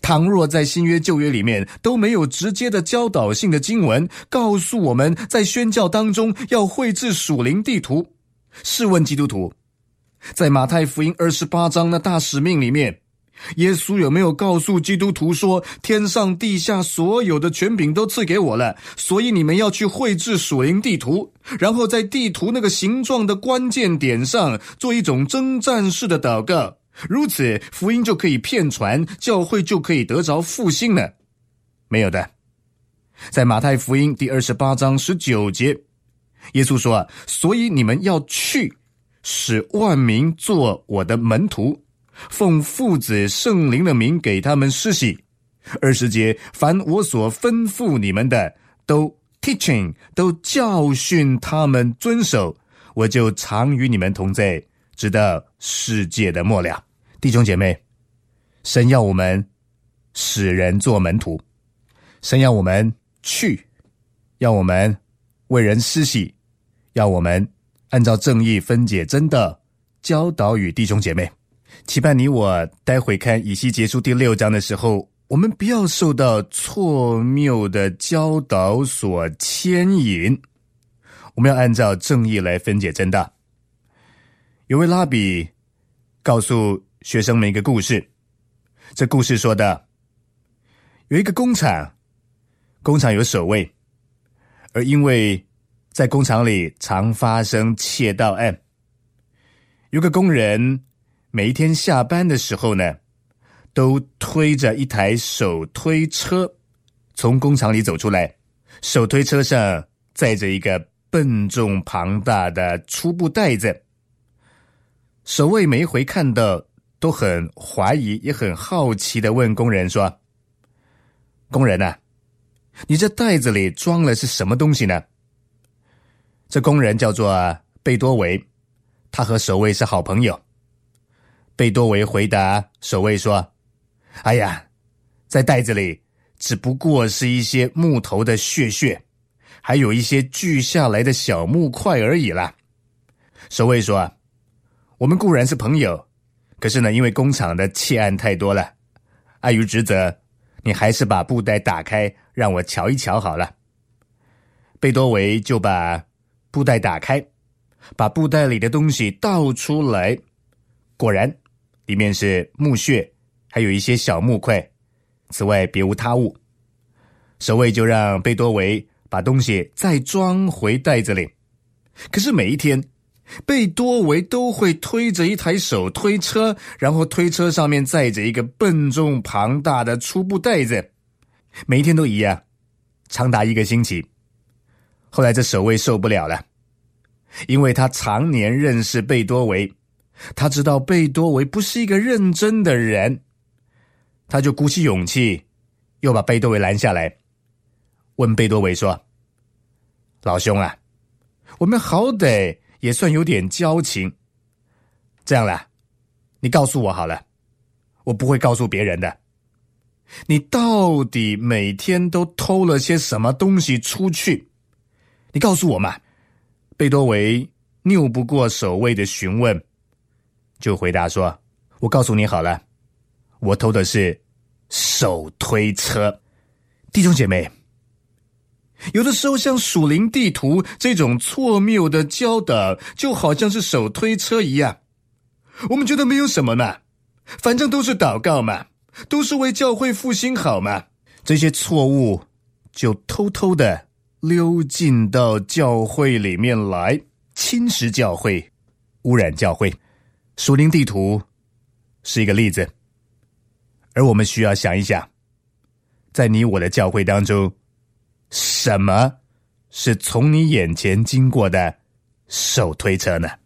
倘若在新约旧约里面都没有直接的教导性的经文告诉我们在宣教当中要绘制属灵地图，试问基督徒，在马太福音28章的大使命里面，耶稣有没有告诉基督徒说，天上地下所有的权柄都赐给我了，所以你们要去绘制属灵地图，然后在地图那个形状的关键点上做一种征战式的祷告，如此福音就可以遍传，教会就可以得着复兴呢？没有的。在马太福音第28章19节，耶稣说，所以你们要去，使万民做我的门徒，奉父子圣灵的名给他们施洗。20节，凡我所吩咐你们的，都 teaching， 都教训他们遵守，我就常与你们同在，直到世界的末了。弟兄姐妹，神要我们使人做门徒，神要我们去，要我们为人施洗，要我们按照正义分解真道，教导与弟兄姐妹。期盼你我待会看以西结书第6章的时候，我们不要受到错谬的教导所牵引，我们要按照正义来分解真道。有位拉比告诉学生们一个故事，这故事说的，有一个工厂有守卫，而因为在工厂里常发生窃盗案，有个工人每一天下班的时候呢，都推着一台手推车从工厂里走出来，手推车上载着一个笨重庞大的粗布袋子。守卫每一回看到都很怀疑也很好奇地问工人说，工人啊，你这袋子里装了是什么东西呢？这工人叫做贝多维，他和守卫是好朋友。贝多维回答守卫说，哎呀，在袋子里只不过是一些木头的屑，还有一些锯下来的小木块而已啦。守卫说，我们固然是朋友，可是呢，因为工厂的窃案太多了，碍于职责，你还是把布袋打开让我瞧一瞧好了。贝多维就把布袋打开，把布袋里的东西倒出来，果然里面是木屑，还有一些小木块，此外别无他物。守卫就让贝多维把东西再装回袋子里。可是每一天贝多维都会推着一台手推车，然后推车上面载着一个笨重庞大的粗布袋子，每一天都一样，长达1个星期。后来这守卫受不了了，因为他常年认识贝多维，他知道贝多维不是一个认真的人，他就鼓起勇气又把贝多维拦下来，问贝多维说，老兄啊，我们好歹也算有点交情，这样啦，你告诉我好了，我不会告诉别人的，你到底每天都偷了些什么东西出去？你告诉我嘛。贝多维拗不过守卫的询问，就回答说，我告诉你好了，我偷的是手推车。弟兄姐妹，有的时候像属灵地图这种错谬的教导，就好像是手推车一样，我们觉得没有什么嘛，反正都是祷告嘛，都是为教会复兴好嘛，这些错误就偷偷的溜进到教会里面来，侵蚀教会，污染教会。属灵地图是一个例子，而我们需要想一想，在你我的教会当中，什么是从你眼前经过的手推车呢？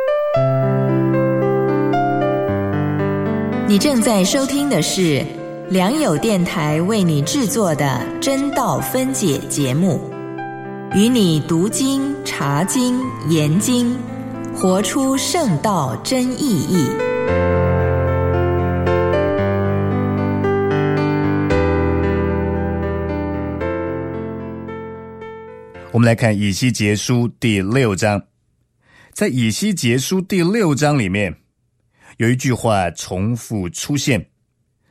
你正在收听的是良友电台为你制作的真道分解节目，与你读经、查经、研经，活出圣道真意义。 我们来看以西结书第6章。在以西结书第6章里面，有一句话重复出现，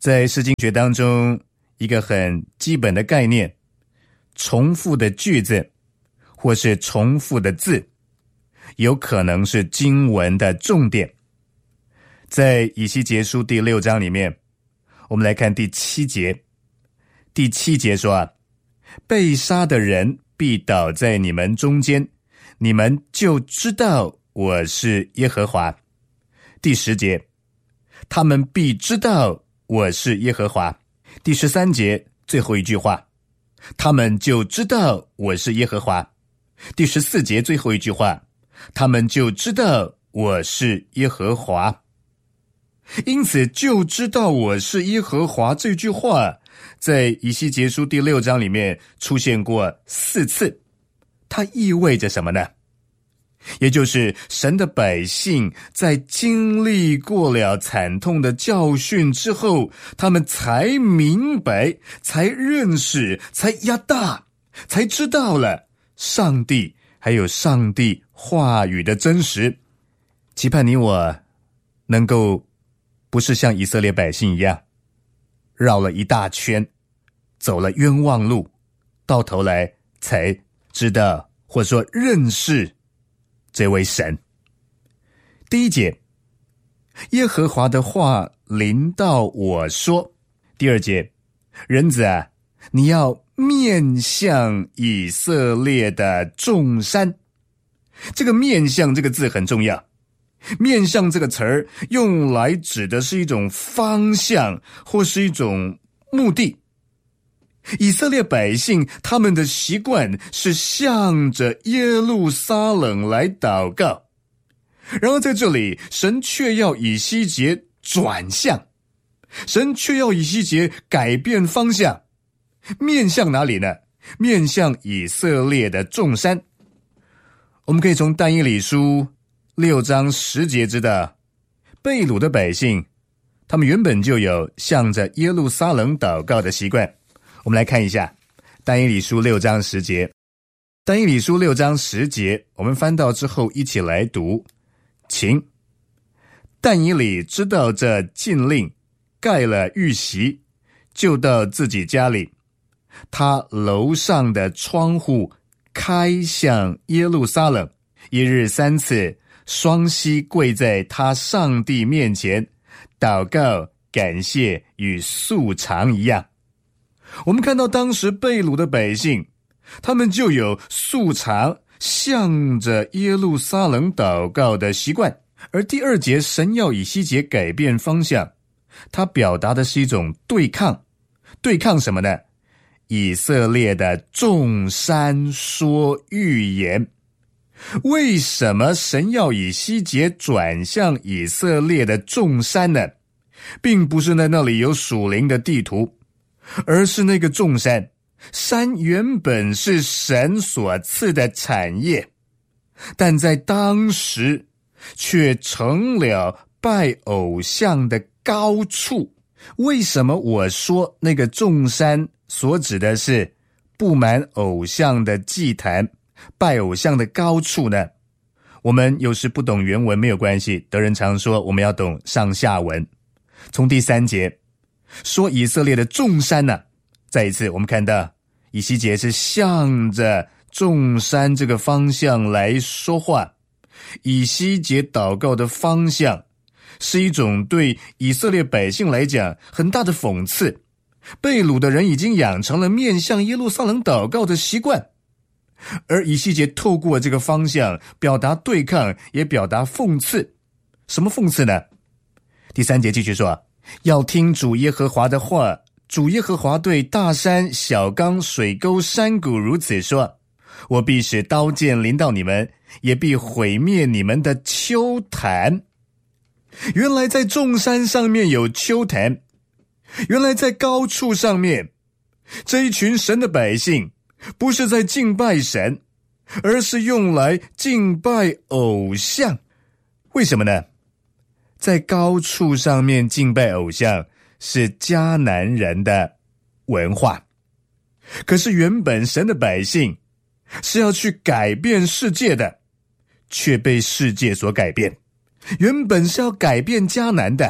在诗经学当中，一个很基本的概念，重复的句子或是重复的字，有可能是经文的重点。在以西结书第6章里面，我们来看第7节。第7节说被杀的人必倒在你们中间，你们就知道我是耶和华。第10节，他们必知道我是耶和华。第13节最后一句话，他们就知道我是耶和华。第14节最后一句话，他们就知道我是耶和华。因此就知道我是耶和华这句话在以西结书第6章里面出现过4次。它意味着什么呢？也就是神的百姓在经历过了惨痛的教训之后，他们才明白，才认识，才压大，才知道了上帝还有上帝话语的真实。期盼你我能够不是像以色列百姓一样绕了一大圈，走了冤枉路，到头来才知道或者说认识这位神。第1节，耶和华的话临到我说。第2节，人子啊，你要面向以色列的众山。这个面向这个字很重要，面向这个词儿用来指的是一种方向或是一种目的。以色列百姓他们的习惯是向着耶路撒冷来祷告，然后在这里神却要以西结转向，神却要以西结改变方向，面向哪里呢？面向以色列的众山。我们可以从但以理书6章10节知道，被掳的百姓他们原本就有向着耶路撒冷祷告的习惯。我们来看一下但以理书6章10节。但以理书6章10节，我们翻到之后一起来读。请。但以理知道这禁令，盖了玉席，就到自己家里，他楼上的窗户开向耶路撒冷，一日3次，双膝跪在他上帝面前，祷告感谢与素常一样。我们看到当时被掳的百姓，他们就有素常向着耶路撒冷祷告的习惯。而第2节神要以西结改变方向，他表达的是一种对抗。对抗什么呢？以色列的众山说预言。为什么神要以西结转向以色列的众山呢？并不是在那里有属灵的地图，而是那个众山，山原本是神所赐的产业，但在当时却成了拜偶像的高处。为什么我说那个众山所指的是布满偶像的祭坛，拜偶像的高处呢？我们有时不懂原文没有关系，德人常说我们要懂上下文。从第3节说以色列的众山呢，再一次我们看到以西结是向着众山这个方向来说话。以西结祷告的方向是一种对以色列百姓来讲很大的讽刺。被掳的人已经养成了面向耶路撒冷祷告的习惯，而以西结透过这个方向表达对抗，也表达讽刺。什么讽刺呢？第3节继续说，要听主耶和华的话，主耶和华对大山、小冈、水沟、山谷如此说，我必使刀剑临到你们，也必毁灭你们的丘坛。原来在众山上面有丘坛，原来在高处上面，这一群神的百姓不是在敬拜神，而是用来敬拜偶像。为什么呢？在高处上面敬拜偶像是迦南人的文化，可是原本神的百姓是要去改变世界的，却被世界所改变。原本是要改变迦南的，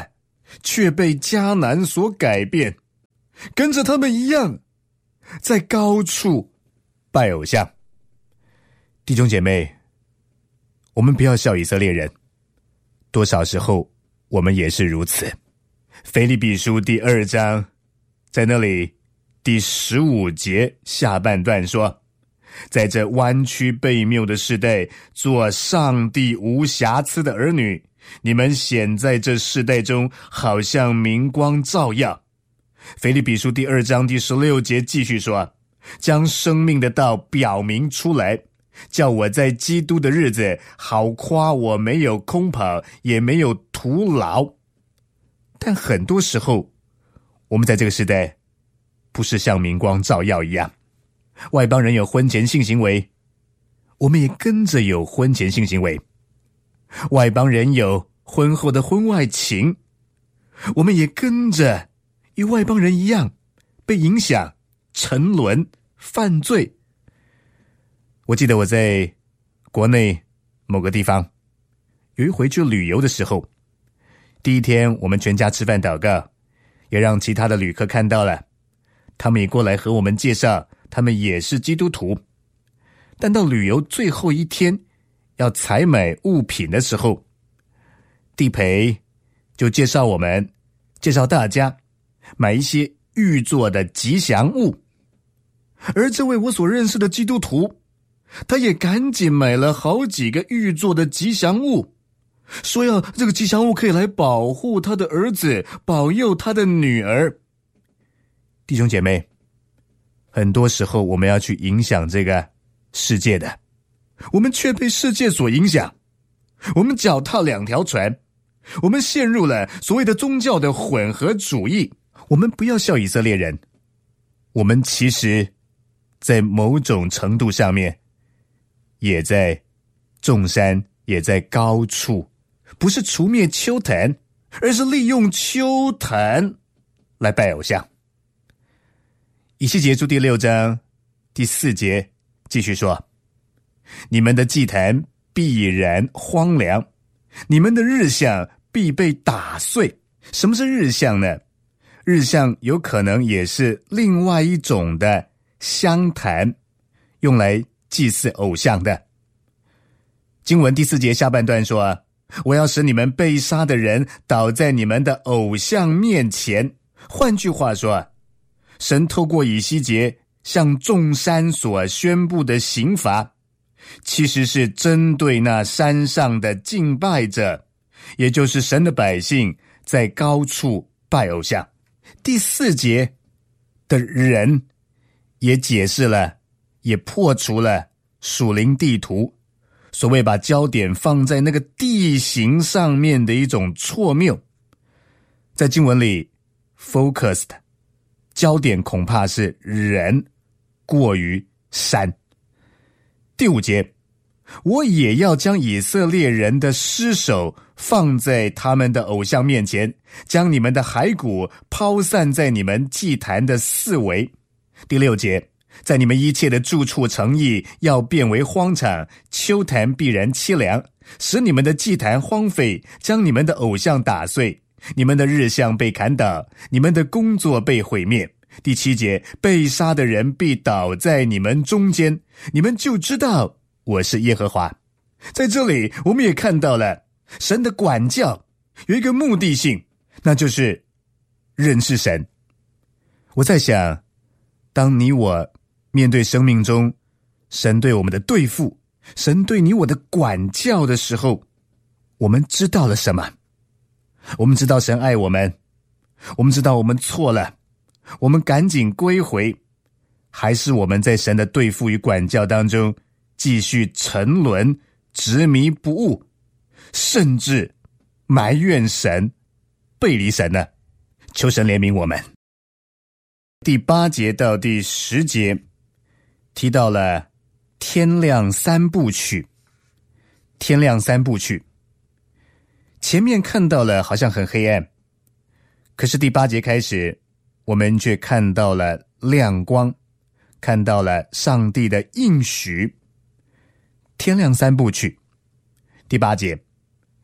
却被迦南所改变，跟着他们一样，在高处拜偶像。弟兄姐妹，我们不要笑以色列人，多少时候我们也是如此。腓立比书第2章，在那里第15节下半段说，在这弯曲悖谬的世代，做上帝无瑕疵的儿女，你们显在这世代中，好像明光照耀。腓立比书第2章第16节继续说，将生命的道表明出来，叫我在基督的日子好夸我没有空跑，也没有徒劳。但很多时候，我们在这个时代不是像明光照耀一样，外邦人有婚前性行为，我们也跟着有婚前性行为；外邦人有婚后的婚外情，我们也跟着与外邦人一样被影响、沉沦、犯罪。我记得我在国内某个地方有一回去旅游的时候，第一天我们全家吃饭祷告，也让其他的旅客看到了，他们也过来和我们介绍他们也是基督徒。但到旅游最后一天要采买物品的时候，地陪就介绍大家买一些玉做的吉祥物。而这位我所认识的基督徒，他也赶紧买了好几个玉做的吉祥物，说要这个吉祥物可以来保护他的儿子，保佑他的女儿。弟兄姐妹，很多时候我们要去影响这个世界的，我们却被世界所影响，我们脚踏两条船，我们陷入了所谓的宗教的混合主义。我们不要笑以色列人，我们其实在某种程度上面也在众山，也在高处，不是除灭丘坛，而是利用丘坛来拜偶像。以西结书第6章第4节继续说，你们的祭坛必然荒凉，你们的日像必被打碎。什么是日像呢？日像有可能也是另外一种的香坛，用来祭祀偶像的。经文第4节下半段说，我要使你们被杀的人倒在你们的偶像面前。换句话说，神透过以西结向众山所宣布的刑罚，其实是针对那山上的敬拜者，也就是神的百姓在高处拜偶像。第4节的人也解释了，也破除了属灵地图所谓把焦点放在那个地形上面的一种错谬。在经文里 focused 焦点恐怕是人过于山。第5节，我也要将以色列人的尸首放在他们的偶像面前，将你们的骸骨抛散在你们祭坛的四围。第6节，在你们一切的住处城邑要变为荒场，丘坛必然凄凉，使你们的祭坛荒废，将你们的偶像打碎，你们的日像被砍倒，你们的工作被毁灭。第7节，被杀的人必倒在你们中间，你们就知道我是耶和华。在这里我们也看到了神的管教有一个目的性，那就是认识神。我在想，当你我面对生命中神对我们的对付，神对你我的管教的时候，我们知道了什么？我们知道神爱我们，我们知道我们错了，我们赶紧归回，还是我们在神的对付与管教当中继续沉沦，执迷不悟，甚至埋怨神，背离神呢？求神怜悯我们。第8节到第10节提到了天亮3部曲。天亮3部曲，前面看到了好像很黑暗，可是第8节开始，我们却看到了亮光，看到了上帝的应许。天亮3部曲，第8节，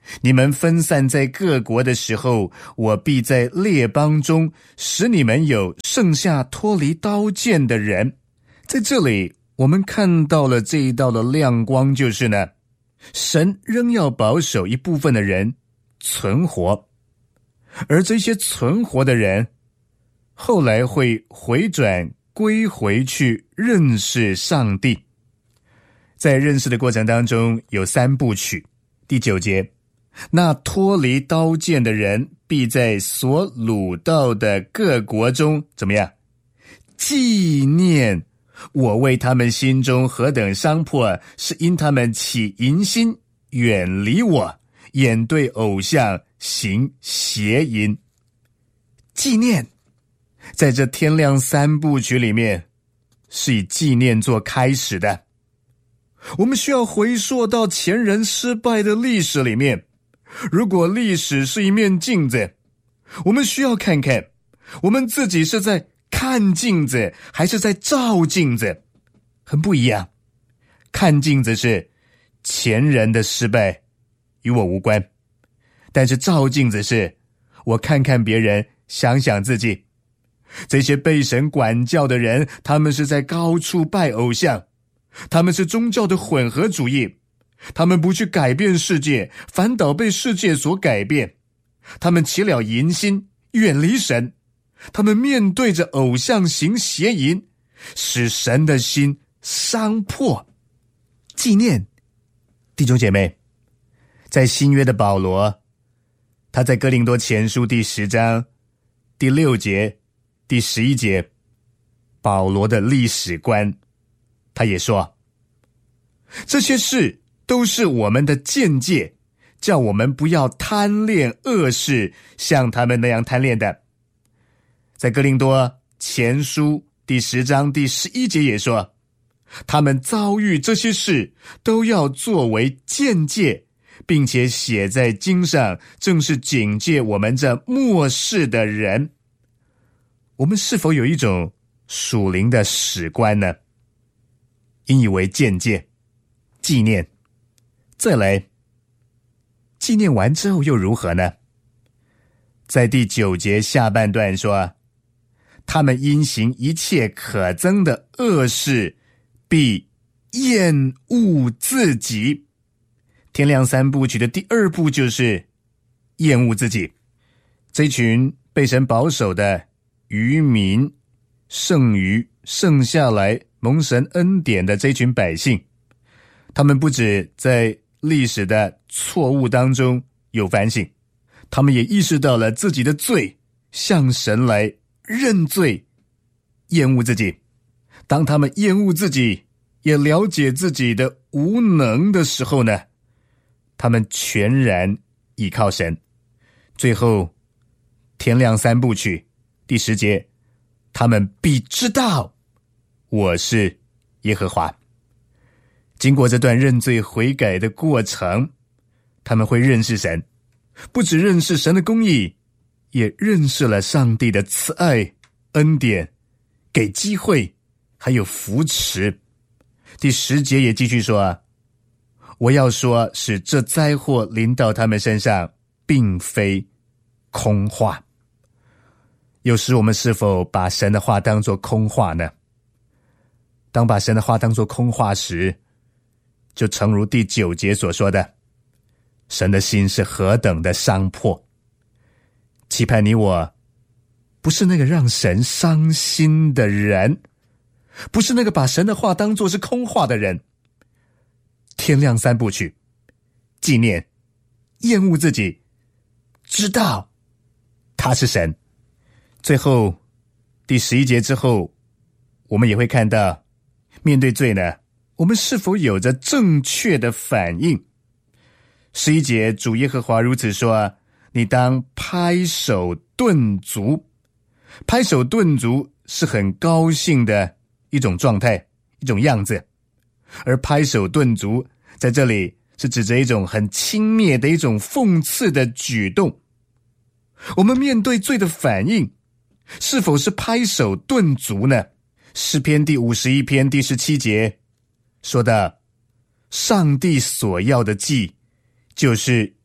你们分散在各国的时候，我必在列邦中使你们有剩下脱离刀剑的人。在这里我们看到了这一道的亮光，就是呢，神仍要保守一部分的人存活，而这些存活的人后来会回转归回去认识上帝。在认识的过程当中有3部曲。第9节，那脱离刀剑的人必在所掳到的各国中怎么样？纪念我为他们心中何等伤迫，是因他们起淫心，远离我，眼对偶像行邪淫。纪念在这天亮3部曲里面是以纪念做开始的。我们需要回溯到前人失败的历史里面。如果历史是一面镜子，我们需要看看我们自己是在看镜子还是在照镜子，很不一样。看镜子是前人的失败与我无关，但是照镜子是我看看别人，想想自己。这些被神管教的人，他们是在高处拜偶像，他们是宗教的混合主义，他们不去改变世界，反倒被世界所改变。他们起了淫心，远离神，他们面对着偶像行邪淫，使神的心伤破。纪念弟兄姐妹，在新约的保罗，他在哥林多前书第10章第6节第11节，保罗的历史观，他也说，这些事都是我们的鉴戒，叫我们不要贪恋恶事，像他们那样贪恋的。在哥林多前书第10章第11节也说，他们遭遇这些事都要作为鉴戒，并且写在经上，正是警戒我们这末世的人。我们是否有一种属灵的史观呢？引以为鉴戒，纪念，再来纪念完之后又如何呢？在第9节下半段说，他们因行一切可憎的恶事，必厌恶自己。天亮3部曲的第2部就是厌恶自己。这群被神保守的渔民，剩下来蒙神恩典的这群百姓，他们不止在历史的错误当中有反省，他们也意识到了自己的罪，向神来认罪，厌恶自己。当他们厌恶自己，也了解自己的无能的时候呢，他们全然倚靠神。最后天亮3部曲第10节，他们必知道我是耶和华。经过这段认罪悔改的过程，他们会认识神，不只认识神的公义，也认识了上帝的慈爱、恩典，给机会，还有扶持。第10节也继续说，我要说使这灾祸临到他们身上，并非空话。有时我们是否把神的话当作空话呢？当把神的话当作空话时，就诚如第9节所说的，神的心是何等的伤破。期盼你我不是那个让神伤心的人，不是那个把神的话当作是空话的人。天亮3部曲，纪念，厌恶自己，知道他是神。最后第11节之后，我们也会看到，面对罪呢，我们是否有着正确的反应。11节，主耶和华如此说，你当拍手顿足。拍手顿足是很高兴的一种状态，一种样子。而拍手顿足在这里是指着一种很轻蔑的一种讽刺的举动。我们面对罪的反应是否是拍手顿足呢？诗篇第51篇第17节说的，上帝所要的祭就是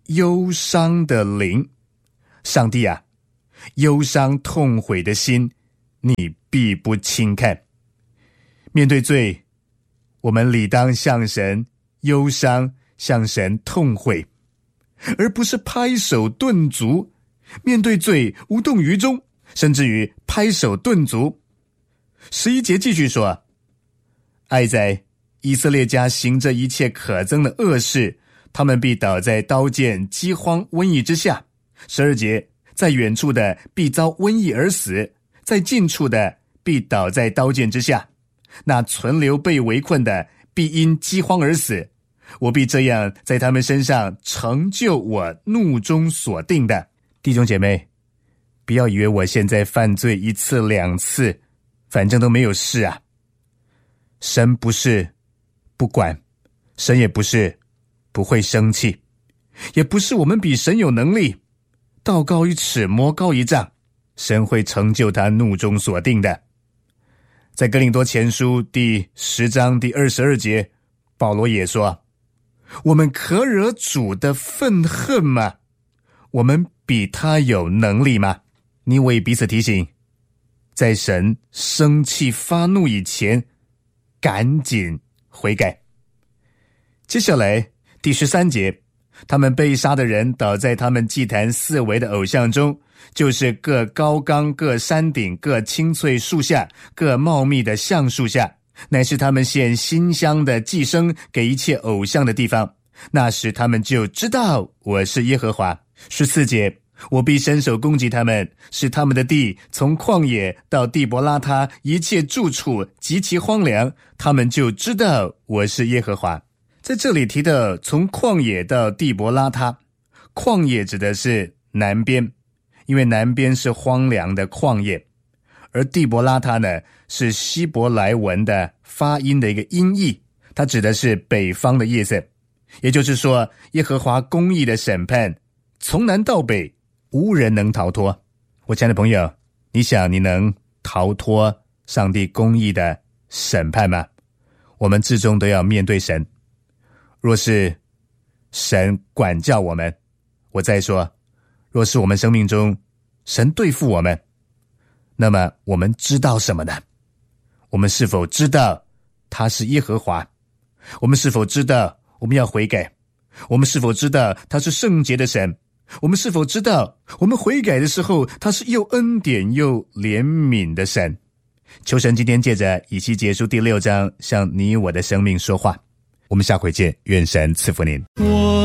忧伤的灵。上帝啊，忧伤痛悔的心，你必不轻看。面对罪，我们理当向神忧伤，向神痛悔，而不是拍手顿足，面对罪无动于衷，甚至于拍手顿足。11节继续说，哀哉，以色列家行这一切可憎的恶事，他们必倒在刀剑、饥荒、瘟疫之下。12节，在远处的必遭瘟疫而死，在近处的必倒在刀剑之下。那存留被围困的必因饥荒而死，我必这样在他们身上成就我怒中所定的。弟兄姐妹，不要以为我现在犯罪1次2次，反正都没有事啊。神不是不管，神也不是不会生气，也不是我们比神有能力，道高一尺，魔高一丈，神会成就他怒中所定的。在哥林多前书第10章第22节，保罗也说，我们可惹主的愤恨吗？我们比他有能力吗？你我也彼此提醒，在神生气发怒以前，赶紧悔改。接下来第13节，他们被杀的人倒在他们祭坛四围的偶像中，就是各高冈、各山顶、各青翠树下、各茂密的橡树下，乃是他们献馨香的祭牲给一切偶像的地方。那时他们就知道我是耶和华。14节，我必伸手攻击他们，使他们的地从旷野到地伯拉他一切住处极其荒凉，他们就知道我是耶和华。在这里提到从旷野到地伯拉他，旷野指的是南边，因为南边是荒凉的旷野，而地伯拉他呢，是希伯来文的发音的一个音译，它指的是北方的意思。也就是说，耶和华公义的审判从南到北，无人能逃脱。我亲爱的朋友，你想你能逃脱上帝公义的审判吗？我们至终都要面对神。若是神管教我们，我再说，若是我们生命中神对付我们，那么我们知道什么呢？我们是否知道他是耶和华？我们是否知道我们要悔改？我们是否知道他是圣洁的神？我们是否知道我们悔改的时候，他是又恩典又怜悯的神？求神今天借着以西结书第6章向你我的生命说话。我们下回见，愿神赐福您。